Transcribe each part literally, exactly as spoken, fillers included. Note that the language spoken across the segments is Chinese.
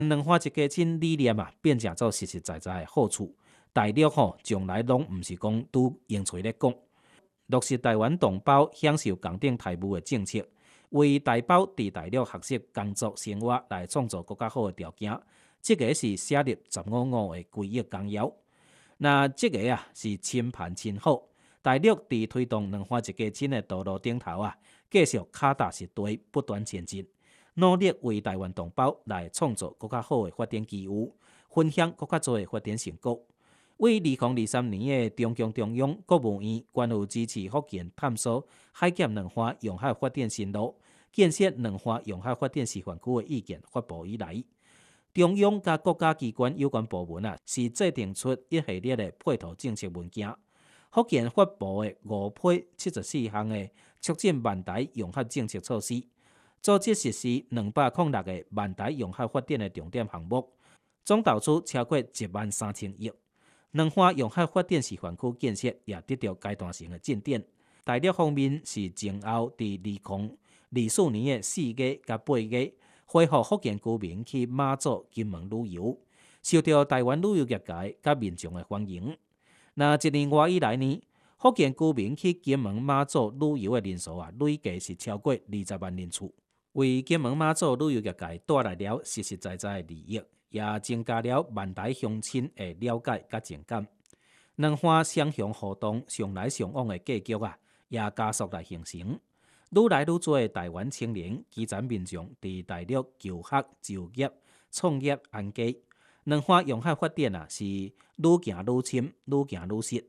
两花一家亲理念啊，变成做实实在在的好处。大陆吼，从来拢毋是讲拄用嘴咧讲，落实台湾同胞享受同等待遇的政策，为台胞伫大陆学习、工作、生活来创造更较好的条件。这个是写入十五五的规约纲要。那这个啊是亲盘亲好，大陆伫推动两花一家亲的道路顶头啊，继续脚踏实地，不断前进，努力为台湾同胞来创造更较好的发展机遇，分享更较多的发展成果。为二零二三年的中共中央国务院关于支持福建探索海峡两岸沿海发展新路、建设两岸沿海发展示范区的意见发布以来，中央甲国家机关有关部门啊，是制定出一系列的配套政策文件。福建发布的五批七十四项的促进万台沿海政策措施，组织实施两百零六个万台沿海发展的重点项目，总投资超过一万三千亿。两岸沿海发展示范区建设也得到阶段性的进展。大陆方面是前后伫二零二四年的四月甲八月，恢复福建居民去马祖、金门旅游，受到台湾旅游业界甲民众的欢迎。那一年外以来呢，福建居民去金门、马祖旅游的人数啊，累计是超过二十万人次，为金门、马祖旅游业界带来了实实在在的利益。也增加了万台乡亲的了解甲情感，两岸双向互动、上来上往的格局啊，也加速来形成。愈来愈多的台湾青年、基层民众伫大陆求学、就业、创业、安家，两岸沿海发展啊，是愈行愈深、愈行愈实。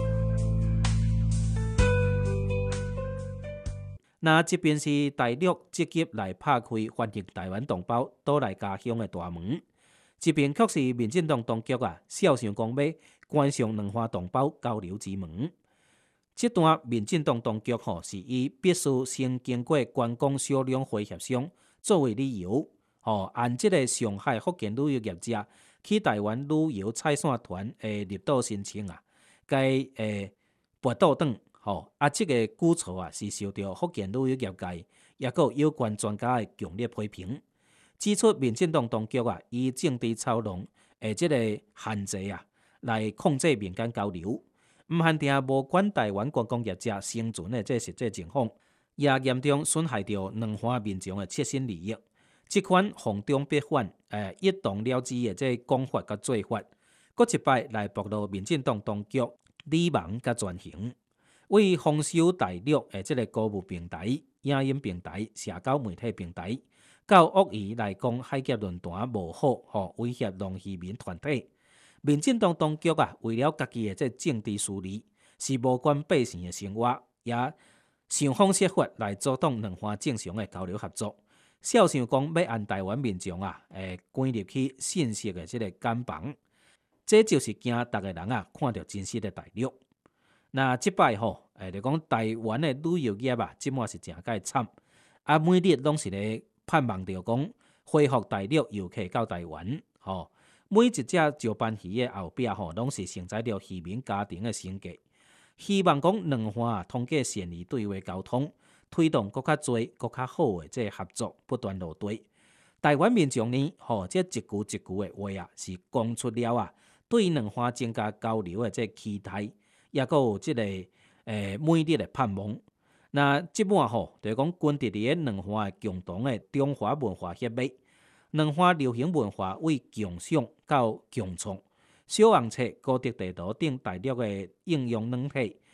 那这边是大陆积极来拍开欢迎台湾同胞倒来家乡的大门。这边却是民进党当局啊，笑想讲要关上两岸同胞交流之门。这段民进党当局吼、哦、是以必须先经过观光小量会协商作为理由，吼、哦、按这个上海福建旅游业者去台湾旅游采线团的入岛申请啊，该诶驳倒转，吼啊这个举措啊是受到福建旅游业界也有有关专家的强烈批评。指出，民进党当局啊，以政治操弄诶，即个限制啊，来控制民间交流，毋限定无管台湾观光业者生存的这实际情况，也严重损害到两岸民众的切身利益。这款逢中必反、诶一动了之的这讲法甲做法，搁一摆来暴露民进党当局理盲甲专行，为丰收大陆诶，即个购物平台、影音平台、社交媒体平台。到恶意来讲海峡论坛无好，吼威胁农渔民团体。民进党当局啊，为了家己的这政治私利，是无关百姓的生活，也想方设法来阻挡两岸正常的交流合作。笑想讲要按台湾民众啊，诶关入去信息的这个茧房，这就是惊大家人啊看到真实的大陆。那即摆吼，诶就讲台湾的旅游业啊，即满是真介惨，啊每日拢是咧。盼望着讲恢复大陆游客到台湾，吼、哦，每一只石斑鱼的后壁吼，拢是承载着渔民家庭的生计。希望讲两岸啊，通过善意对话沟通，推动更较多、更较好的这合作不断落地。台湾民众呢，吼、哦，这一句一句的话啊，是讲出了啊，对两岸增加交流的这期待，也个有这个诶每日的盼望。那即满吼，就是讲根伫伫两岸共同的中华文化协会，两岸流行文化为共享到共创，小红册、高德地图等大陆的应用软体，